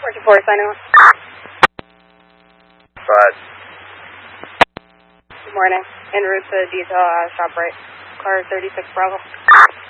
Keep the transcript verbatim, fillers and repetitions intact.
Working for signing on. Five. Good morning. En route to detail uh, shop right. Car thirty-six Bravo.